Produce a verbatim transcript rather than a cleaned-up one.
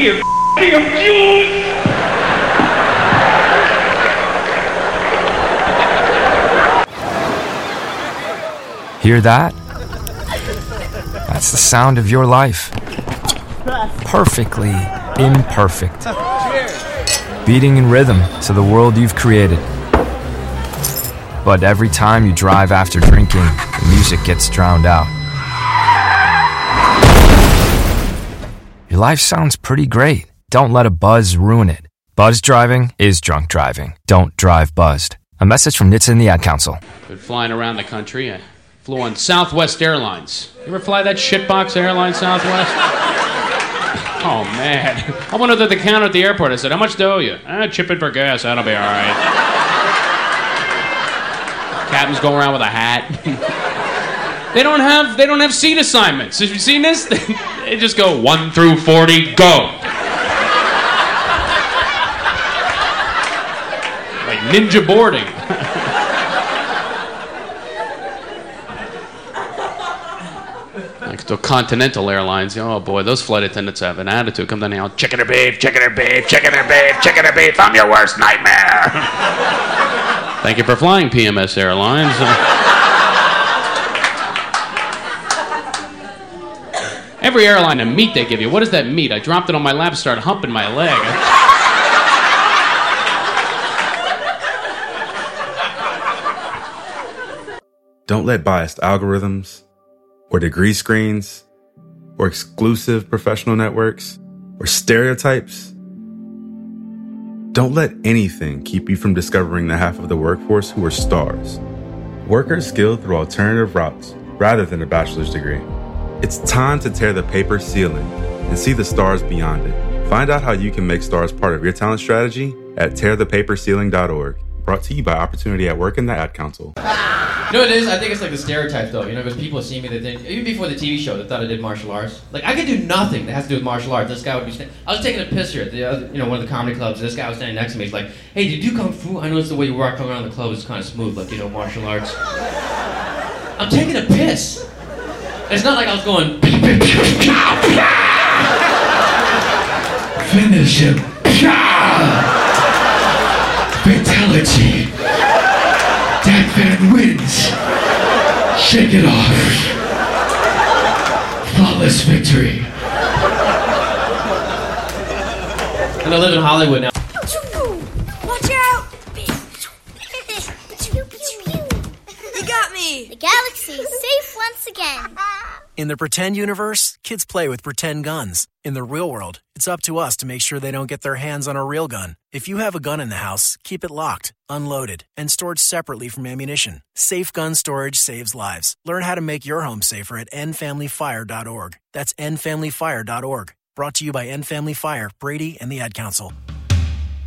you damn Jews! Hear that? That's the sound of your life. Perfectly imperfect. Beating in rhythm to the world you've created. But every time you drive after drinking, the music gets drowned out. Your life sounds pretty great. Don't let a buzz ruin it. Buzz driving is drunk driving. Don't drive buzzed. A message from N H T S A and the Ad Council. Been flying around the country. I flew on Southwest Airlines. You ever fly that shitbox airline, Southwest? Oh, man. I went up to the counter at the airport. I said, how much do I owe you? Ah, chip it for gas. That'll be all right. Captains go around with a hat. They don't have they don't have seat assignments. Have you seen this? They just go one through forty, go. Like ninja boarding. Like the Continental Airlines. Oh boy, those flight attendants have an attitude. Come down here, chicken or beef, chicken or beef, chicken or beef, chicken or beef. I'm your worst nightmare. Thank you for flying P M S Airlines. Every airline, a meat they give you. What is that meat? I dropped it on my lap, started humping my leg. Don't let biased algorithms, or degree screens, or exclusive professional networks, or stereotypes. Don't let anything keep you from discovering the half of the workforce who are stars. Workers skilled through alternative routes rather than a bachelor's degree. It's time to tear the paper ceiling and see the stars beyond it. Find out how you can make stars part of your talent strategy at tear the paper ceiling dot org. Brought to you by Opportunity at Work and the Ad Council. You know what it is? I think it's like the stereotype, though. You know, because people see me that think, even before the T V show, they thought I did martial arts. Like, I could do nothing that has to do with martial arts. This guy would be. Sta- I was taking a piss here at the, other, you know, one of the comedy clubs. And this guy was standing next to me. He's like, "Hey, did you do kung fu? I noticed the way you walk around the club is kind of smooth, like you know, martial arts." I'm taking a piss. It's not like I was going. Finish him. Fatality. Dan Van wins. Shake it off. Flawless victory. And I live in Hollywood now. Watch out! You got me! The galaxy is safe once again. In the pretend universe, kids play with pretend guns. In the real world, it's up to us to make sure they don't get their hands on a real gun. If you have a gun in the house, keep it locked, unloaded, and stored separately from ammunition. Safe gun storage saves lives. Learn how to make your home safer at end family fire dot org. That's end family fire dot org. Brought to you by End Family Fire, Brady, and the Ad Council.